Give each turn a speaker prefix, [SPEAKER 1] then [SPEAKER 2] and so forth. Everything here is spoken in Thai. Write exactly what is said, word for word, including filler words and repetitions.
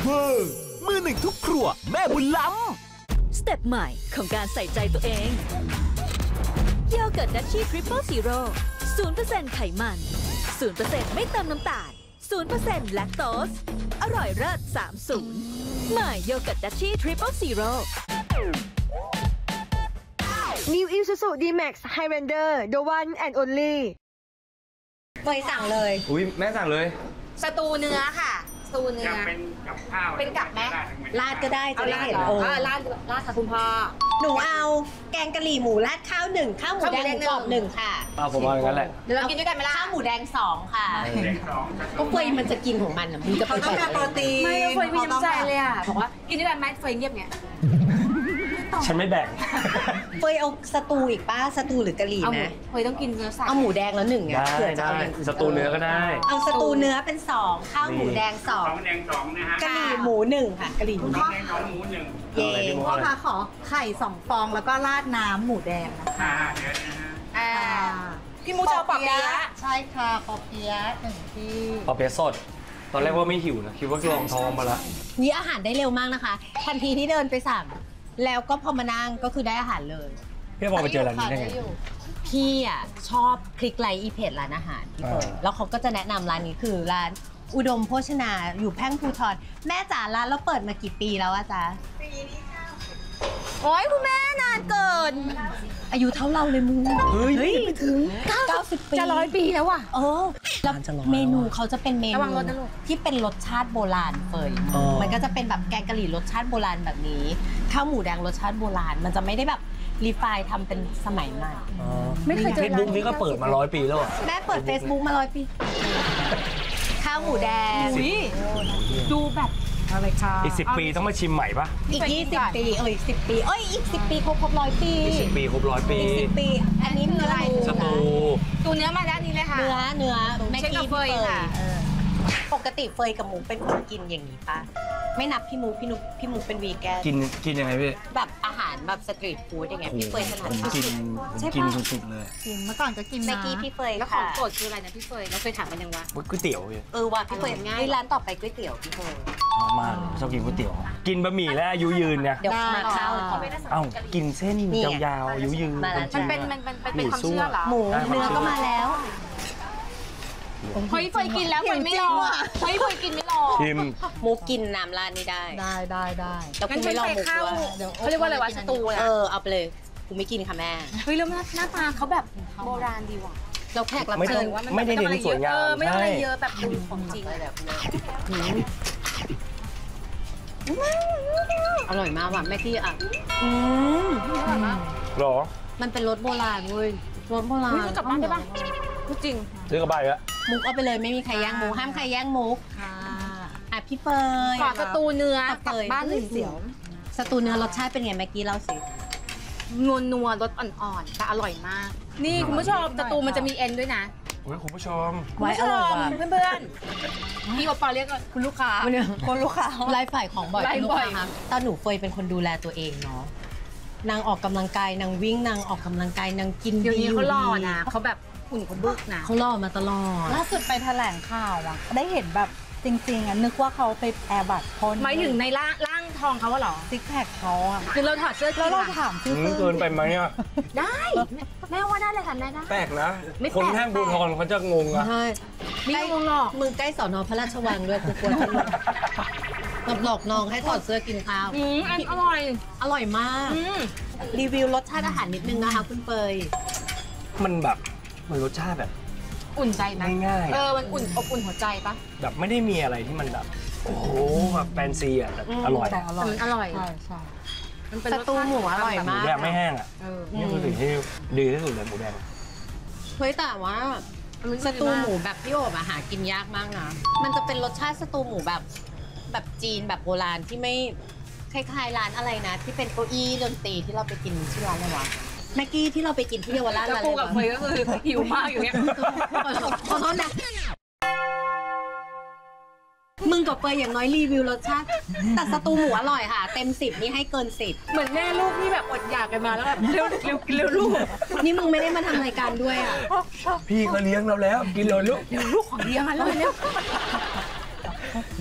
[SPEAKER 1] เวอร์มือหนึ่งทุกครัวแม่บุญล้ำสเต็ปใหม่ของการใส่ใจตัวเองโยเกิร์ตดัชชี่ทริปเปิลซีโร่ศูนย์เปอร์เซ็นต์ไขมันศูนย์เปอร์เซ็นต์ไม่เติมน้ำตาลศูนย์เปอร์เซ็นต์แลคโตสอร่อยเลิศสามศูนย์ใหม่โยเกิร์ตดัชชี่ทริปเปิลซีโร่
[SPEAKER 2] New Isuzu D-Max Highlander The One and Only
[SPEAKER 3] เคยสั่งเลย
[SPEAKER 4] อุ้ยแม่สั่งเลย
[SPEAKER 3] สตูเนื้อค่ะสตูเนื้อ
[SPEAKER 5] เป็นกับข้าว
[SPEAKER 3] เป็นกับแม่
[SPEAKER 2] ราดก็ได้จะได้เห็น
[SPEAKER 3] เออราดราดค่ะคุณพ่อหนูเอาแกงกะหรี่หมูราดข้าวหนึ่งข้าวหมูแดงหมูกรอบหนึ่งค่ะ
[SPEAKER 4] อ้าวผมเอาอย่างนั้นแหละ
[SPEAKER 3] เดี๋ยวเรากินด้วยกันไหมล่ะข้าวหมูแดงสองค่ะก็เฟยมันจะกินของมันอ่ะมันจะไปต้องการโปรตีนไม่เฟยมีน้ำใจเลยอ่ะบอกว่ากินด้วยกันไหมเฟยเงียบเงี้ย
[SPEAKER 4] ฉันไม่แบ่ง
[SPEAKER 3] เฟยเอาสตูอีกป้าสตูหรือกะหรี่นะเฟยต้องกินเนื้อสัตว์เอาหมูแดงแล้วหนึ่งไงเผื่อจะเอา
[SPEAKER 4] สตูเนื้อก็ได้
[SPEAKER 3] เอาสตูเนื้อเป็นสองข้าวหมูแดงสอง
[SPEAKER 5] แดงสองนะฮะ
[SPEAKER 3] กะหรี่หมูหนึ่งค่ะกะหรี่หมู
[SPEAKER 5] แดงสองหมูหนึ่ง
[SPEAKER 3] เย่พ่อคะขอไข่สองฟองแล้วก็ราดน้ำหมูแดงนะคะ
[SPEAKER 5] เดี๋ยวนะฮะ
[SPEAKER 3] อ่าพี่มูจะเอาปอเปี๊ยะ
[SPEAKER 2] ใช่ค่ะปอเปี๊ยะหนึ่งที่
[SPEAKER 4] ปอเปี๊ยะสดตอนแรกว่าไม่หิวนะคิดว่าลองท้องมาละ
[SPEAKER 3] นี่อาหารได้เร็วมากนะคะทันทีที่เดินไปสั่งแล้วก็พอมานั่งก็คือได้อาหารเลย
[SPEAKER 4] พี่พอไปเจอร้านนี้ได้ไง
[SPEAKER 3] พี่อ่ะชอบคลิกไลค์อีเพจร้านอาหารพี่เฟิร์นแล้วเขาก็จะแนะนำร้านนี้คือร้านอุดมโภชนาอยู่แพ่งภูทรแม่จ๋าร้านเราเปิดมากี่ปีแล้วอะจ๊ะปีนี้เก้าสิบโอ้ยคุณแม่นานเกินอายุเท่าเราเลยมึง
[SPEAKER 4] เฮ้ยไม่ถึง
[SPEAKER 3] เก้าสิบปี
[SPEAKER 2] จะร้อยปีแล้วอะ
[SPEAKER 3] เออแล้วเมนูเขาจะเป็นเมนูที่เป็นรสชาติโบราณเฟยมันก็จะเป็นแบบแกงกะหรี่รสชาติโบราณแบบนี้ข้าวหมูแดงรสชาติโบราณมันจะไม่ได้แบบรีไฟน์ทำเป็นสมัยใหม่
[SPEAKER 4] ไม่เคยเจอเฟซบุ๊กนี่ก็เปิดมาร้อยปีแล้ว
[SPEAKER 3] แม่เปิด Facebook มาร้อยปีข้าวหมูแดงดูแบบ
[SPEAKER 2] อะไรคะ
[SPEAKER 4] อีกสิบปีต้องมาชิมใหม่ปะ
[SPEAKER 3] อีกยี่สิบปีเอออีกสิบปีเอ้ยอีกสิบปีครบครบร้อยปี
[SPEAKER 4] อีกสิบปีครบร้อยปี
[SPEAKER 3] อีกสิบปีอันนี้เนื้ออะไร
[SPEAKER 4] สตู
[SPEAKER 3] ตูเนื้อมาด้านนี้เลยค่ะเนื้อเนื้อแม่กี้เฟยค่ะปกติเฟยกับหมูเป็นคนกินอย่างนี้ปะไม่นับพี่มูพี่นุพี่มูเป็นวีแกน
[SPEAKER 4] กินกินยังไงพี่
[SPEAKER 3] แบบอาหารแบบสตรีทฟู้ดอย่างเงี้ยพี่เฟยถนัด
[SPEAKER 4] กินกินสุดๆเลย
[SPEAKER 2] กินเมื่อก่อนก็กินนะ
[SPEAKER 3] แม่กี้พี่เฟยแล้วของโปรดคืออะไรนะพี่เฟยเราเคยถามมันยังวะ
[SPEAKER 4] ก๋วยเตี๋ยว
[SPEAKER 3] เออว่ะพี่เฟยง่ายร้านต่อไปก๋วยเตี๋ยวพี่เฟย
[SPEAKER 4] ชอบมากชอบกินก๋วยเตี๋ยวกินบะหมี่แล้วอายุยืนเนี่ย
[SPEAKER 3] เดี๋ยวมาข้าว
[SPEAKER 4] เอ้ากินเส้นยาวๆอายุยืน
[SPEAKER 3] มันเป็นมันเป็นเป็นความเชื่อเหรอหมูเนื้อก็มาแล้วเฮ้ยเฟยกินแล้วเฟยไม่รอเฮ้ยเฟยกินไม่รอ
[SPEAKER 4] ชิม
[SPEAKER 3] มูกินน้ำราดนี่ได้
[SPEAKER 2] ได้ได้ได้
[SPEAKER 3] แล้วคุณไม่รอมูด้วยเขาเรียกว่าอะไรวะสตูเออเอาไปเลยกูไม่กินค่ะแม่เฮ้ยแล้วหน้าตาเขาแบบโบราณดีว่ะเราแขกรับเชิญว่า
[SPEAKER 4] ไม่ได้เน้นสวยงาม
[SPEAKER 3] ไม่ต้องอะไรเยอะแบบดูของจริงอร่อยมากว่ะแม่กี้อ่ะอืมอร่อยมาก
[SPEAKER 4] หรอ
[SPEAKER 3] มันเป็นรสโบราณเว้ยรสโบราณซื้อกลับบ้านได้ปะจริง
[SPEAKER 4] ซื้อกลับบ้านแล้ว
[SPEAKER 3] มุกเอาไปเลยไม่มีใครแย่งมุกห้ามใครแย่งมุกค่ะอ่ะพี่เฟยขอสตูเนื้อกลับบ้านเลยเสียวสตูเนื้อรสชาติเป็นไงเมื่อกี้เล่าสินัวนัวรสอ่อนๆแต่อร่อยมากนี่คุณผู้ชมสตูมันจะมีเอ็นด้วยนะ
[SPEAKER 4] โอ้ยคุณผู้ชม
[SPEAKER 3] คุณผู้ชมเพื่อนๆพี่โอปอเรียกคุณลูกค้าคนลูกค้าไลฟ์ฝ่ายของบ่อยคุณลูกค้าตอนหนูเฟยเป็นคนดูแลตัวเองเนาะนางออกกำลังกายนางวิ่งนางออกกำลังกายนางกินดีอยู่ดีเขาหล่อนะเขาแบบหุ่นเขาบึกนะเขาหล่อมาตลอด
[SPEAKER 2] ล่าสุดไปแถลงข่าวอ่ะได้เห็นแบบจริงๆอ่ะนึกว่าเขาไปแอร์บัตพ่น
[SPEAKER 3] หมายถึงในร่างร่างทองเขาเหรอ
[SPEAKER 2] ซิกแพคเขาอ่ะ
[SPEAKER 3] คือเราถอดเสื้อ
[SPEAKER 2] แล้วเราถามซื่อ
[SPEAKER 4] ๆเกินไปไหมอ่ะ
[SPEAKER 3] ได้แม่ว่าได้เลยค่ะแม่ได้
[SPEAKER 4] แปลกนะคนแท่งบูทอนเขาจะงงอ่ะ
[SPEAKER 3] ใช่ไม่งงหรอกมึงใกล้สอนอพระราชวังด้วยกูกลัวจะหลอกน้องให้ถอดเสื้อกินข้าวอืมอร่อยอร่อยมากรีวิวรสชาติอาหารนิดนึงนะคะคุณเฟย
[SPEAKER 4] มันแบบมันรสชาติแบบ
[SPEAKER 3] อุ่นใจไหม
[SPEAKER 4] ง่ายๆ
[SPEAKER 3] เออมันอุ่นอบอุ่นหัวใจปะ
[SPEAKER 4] แบบไม่ได้มีอะไรที่มันแบบโอ้โหแบบแฟนซีอ่ะแต่อร่อย
[SPEAKER 2] แต่อร่อย
[SPEAKER 3] อร่อย
[SPEAKER 2] ใช่ใช่
[SPEAKER 3] มันเป็นสตูหมูอร่อยมาก
[SPEAKER 4] แดงไม่แห้งอ่ะนี่คือสิ่งที่ดีที่สุดเลยหมูแดง
[SPEAKER 3] เฮ้ยแต่ว่าสตูหมูแบบพี่โอบหากินยากมากนะมันจะเป็นรสชาติสตูหมูแบบแบบจีนแบบโบราณที่ไม่คล้ายๆร้านอะไรนะที่เป็นเก้าอี้ดนตรีที่เราไปกินชื่อร้านอะไรวะแม็กกี้ที่เราไปกินที่เยาวราชอะไรกับเฟยก็คือหิวมากอยู่เนี้ยขอโทษนะมึงกับเฟยอย่างน้อยรีวิวรสชาติแต่สตูหมูอร่อยค่ะเต็มสิบนี่ให้เกินสิบเหมือนแม่ลูกที่แบบอดอยากกันมาแล้วแบบเร็วเร็วกินเร็วลูกนี่มึงไม่ได้มาทำรายการด้วยอ่ะ
[SPEAKER 4] พี่ก็เลี้ยงเราแล้วกินเลยลูก
[SPEAKER 3] ลูกของเลี้ยงอะไรเนี่ย